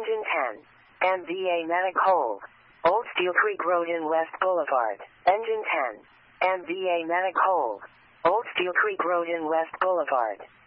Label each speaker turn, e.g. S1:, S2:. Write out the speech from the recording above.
S1: Engine 10. MVA Medic Hold. Old Steel Creek Road in West Boulevard. Engine 10. MVA Medic Hold. Old Steel Creek Road in West Boulevard.